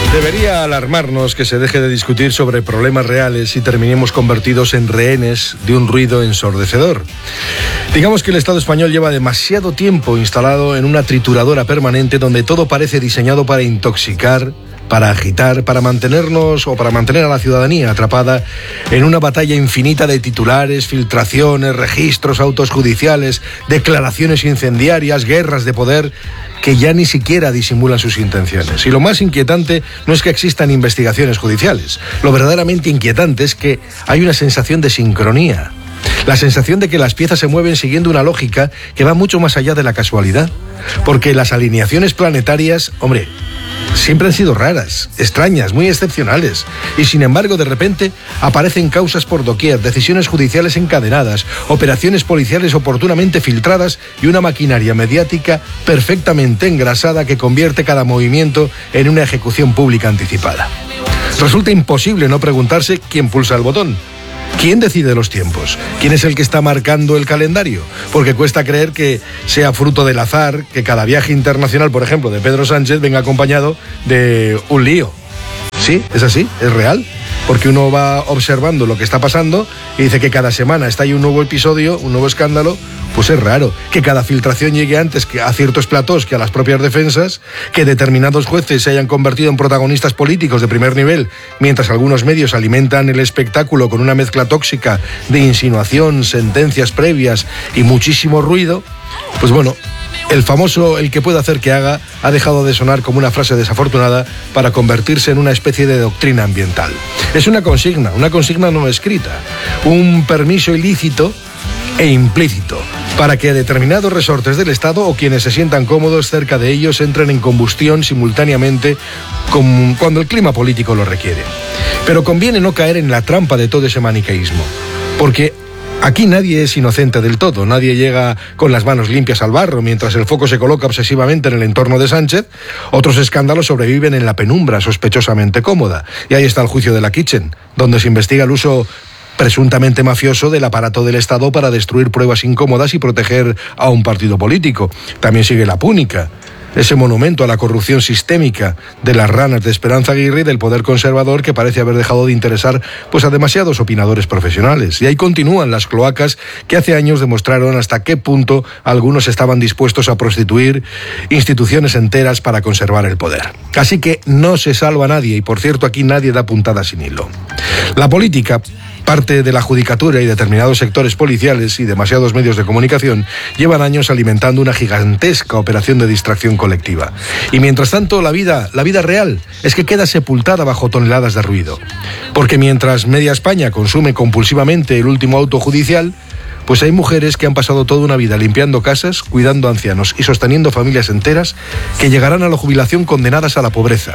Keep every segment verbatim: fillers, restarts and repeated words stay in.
Debería alarmarnos que se deje de discutir sobre problemas reales y terminemos convertidos en rehenes de un ruido ensordecedor. Digamos que el Estado español lleva demasiado tiempo instalado en una trituradora permanente donde todo parece diseñado para intoxicar, para agitar, para mantenernos o para mantener a la ciudadanía atrapada en una batalla infinita de titulares, filtraciones, registros, autos judiciales, declaraciones incendiarias, guerras de poder que ya ni siquiera disimulan sus intenciones. Y lo más inquietante no es que existan investigaciones judiciales. Lo verdaderamente inquietante es que hay una sensación de sincronía. La sensación de que las piezas se mueven siguiendo una lógica que va mucho más allá de la casualidad. Porque las alineaciones planetarias, hombre, siempre han sido raras, extrañas, muy excepcionales. Y sin embargo, de repente, aparecen causas por doquier, decisiones judiciales encadenadas, operaciones policiales oportunamente filtradas y una maquinaria mediática perfectamente engrasada que convierte cada movimiento en una ejecución pública anticipada. Resulta imposible no preguntarse quién pulsa el botón. ¿Quién decide los tiempos? ¿Quién es el que está marcando el calendario? Porque cuesta creer que sea fruto del azar que cada viaje internacional, por ejemplo, de Pedro Sánchez venga acompañado de un lío. Sí, es así, es real. Porque uno va observando lo que está pasando y dice que cada semana está ahí un nuevo episodio, un nuevo escándalo. Pues es raro que cada filtración llegue antes que a ciertos platós que a las propias defensas, que determinados jueces se hayan convertido en protagonistas políticos de primer nivel, mientras algunos medios alimentan el espectáculo con una mezcla tóxica de insinuación, sentencias previas y muchísimo ruido. Pues bueno, el famoso "el que puede hacer que haga" ha dejado de sonar como una frase desafortunada para convertirse en una especie de doctrina ambiental. Es una consigna, una consigna no escrita, un permiso ilícito e implícito para que determinados resortes del Estado o quienes se sientan cómodos cerca de ellos entren en combustión simultáneamente con, cuando el clima político lo requiere. Pero conviene no caer en la trampa de todo ese maniqueísmo, porque aquí nadie es inocente del todo, nadie llega con las manos limpias al barro. Mientras el foco se coloca obsesivamente en el entorno de Sánchez, otros escándalos sobreviven en la penumbra sospechosamente cómoda. Y ahí está el juicio de la Kitchen, donde se investiga el uso presuntamente mafioso del aparato del Estado para destruir pruebas incómodas y proteger a un partido político. También sigue la Púnica, ese monumento a la corrupción sistémica de las ranas de Esperanza Aguirre y del poder conservador que parece haber dejado de interesar pues a demasiados opinadores profesionales. Y ahí continúan las cloacas que hace años demostraron hasta qué punto algunos estaban dispuestos a prostituir instituciones enteras para conservar el poder. Así que no se salva nadie, y por cierto aquí nadie da puntada sin hilo. La política, parte de la judicatura y determinados sectores policiales y demasiados medios de comunicación llevan años alimentando una gigantesca operación de distracción colectiva. Y mientras tanto, la vida, la vida real es que queda sepultada bajo toneladas de ruido. Porque mientras media España consume compulsivamente el último auto judicial, pues hay mujeres que han pasado toda una vida limpiando casas, cuidando ancianos y sosteniendo familias enteras que llegarán a la jubilación condenadas a la pobreza.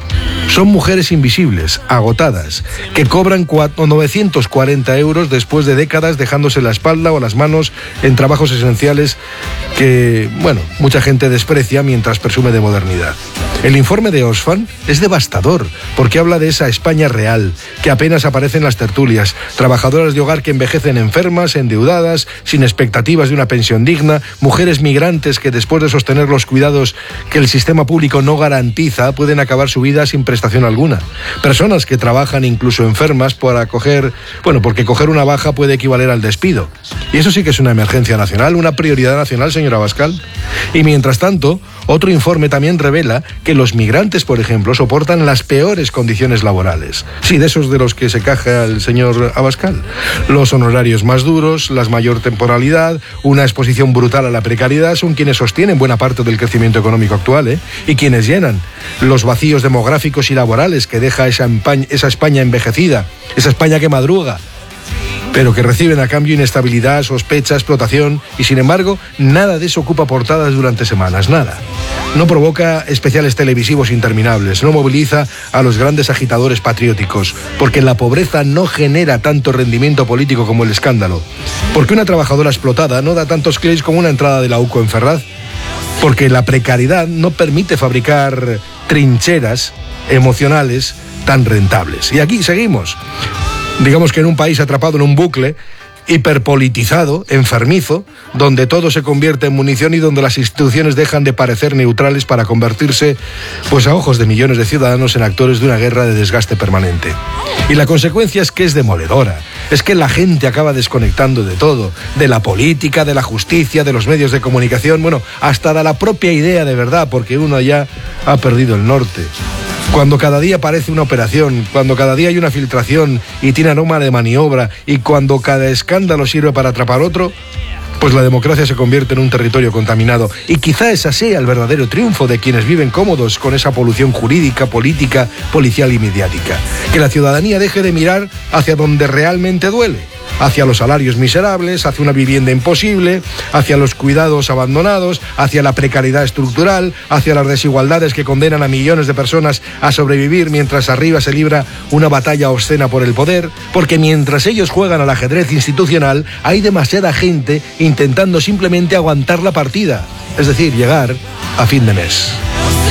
Son mujeres invisibles, agotadas, que cobran novecientos cuarenta euros después de décadas dejándose la espalda o las manos en trabajos esenciales que, bueno, mucha gente desprecia mientras presume de modernidad. El informe de Oxfam es devastador porque habla de esa España real, que apenas aparece en las tertulias, trabajadoras de hogar que envejecen enfermas, endeudadas, sin expectativas de una pensión digna, mujeres migrantes que después de sostener los cuidados que el sistema público no garantiza, pueden acabar su vida sin prestación alguna. Personas que trabajan incluso enfermas para coger, bueno, porque coger una baja puede equivaler al despido. Y eso sí que es una emergencia nacional, una prioridad nacional, señora Abascal. Y mientras tanto, otro informe también revela que los migrantes, por ejemplo, soportan las peores condiciones laborales. Sí, de esos de los que se queja el señor Abascal. Los honorarios más duros, la mayor temporalidad, una exposición brutal a la precariedad son quienes sostienen buena parte del crecimiento económico actual, ¿eh? Y quienes llenan los vacíos demográficos y laborales que deja esa, España, esa España envejecida, esa España que madruga, pero que reciben a cambio inestabilidad, sospecha, explotación, y sin embargo, nada de eso ocupa portadas durante semanas, nada. No provoca especiales televisivos interminables, no moviliza a los grandes agitadores patrióticos, porque la pobreza no genera tanto rendimiento político como el escándalo, porque una trabajadora explotada no da tantos clics como una entrada de la U C O en Ferraz, porque la precariedad no permite fabricar trincheras emocionales tan rentables. Y aquí seguimos. Digamos que en un país atrapado en un bucle hiperpolitizado, enfermizo, donde todo se convierte en munición y donde las instituciones dejan de parecer neutrales para convertirse, pues a ojos de millones de ciudadanos, en actores de una guerra de desgaste permanente. Y la consecuencia es que es demoledora. Es que la gente acaba desconectando de todo, de la política, de la justicia, de los medios de comunicación, bueno, hasta de la propia idea de verdad, porque uno ya ha perdido el norte. Cuando cada día parece una operación, cuando cada día hay una filtración y tiene aroma de maniobra, y cuando cada escándalo sirve para atrapar otro, pues la democracia se convierte en un territorio contaminado. Y quizá ese sea el verdadero triunfo de quienes viven cómodos con esa polución jurídica, política, policial y mediática. Que la ciudadanía deje de mirar hacia donde realmente duele, hacia los salarios miserables, hacia una vivienda imposible, hacia los cuidados abandonados, hacia la precariedad estructural, hacia las desigualdades que condenan a millones de personas a sobrevivir mientras arriba se libra una batalla obscena por el poder, porque mientras ellos juegan al ajedrez institucional, hay demasiada gente intentando simplemente aguantar la partida, es decir, llegar a fin de mes.